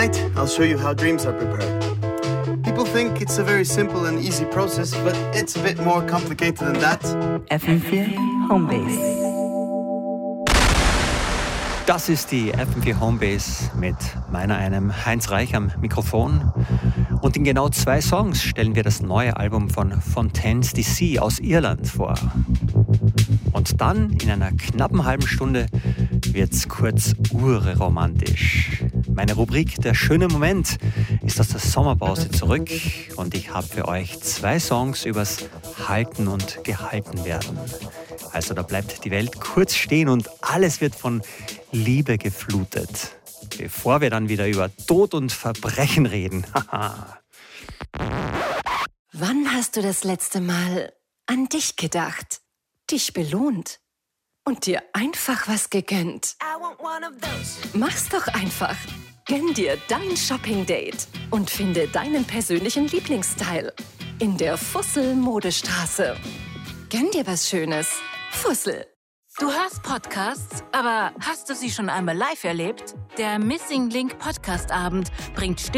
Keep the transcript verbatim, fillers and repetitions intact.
Tonight, I'll show you how dreams are prepared. People think it's a very simple and easy process, but it's a bit more complicated than that. F M vier Homebase. Das ist die F M vier Homebase mit meiner einem Heinz Reich am Mikrofon. Und in genau zwei Songs stellen wir das neue Album von Fontaines D C aus Irland vor. Und dann, in einer knappen halben Stunde, wird's kurz urromantisch. Meine Rubrik Der schöne Moment ist aus der Sommerpause zurück und ich habe für euch zwei Songs übers Halten und Gehalten werden. Also da bleibt die Welt kurz stehen und alles wird von Liebe geflutet. Bevor wir dann wieder über Tod und Verbrechen reden. Wann hast du das letzte Mal an dich gedacht, dich belohnt und dir einfach was gegönnt? Mach's doch einfach. Gönn dir dein Shopping-Date und finde deinen persönlichen Lieblingsstyle in der Fussel-Modestraße. Gönn dir was Schönes. Fussel. Du hörst Podcasts, aber hast du sie schon einmal live erlebt? Der Missing Link Podcast Abend bringt Stimmen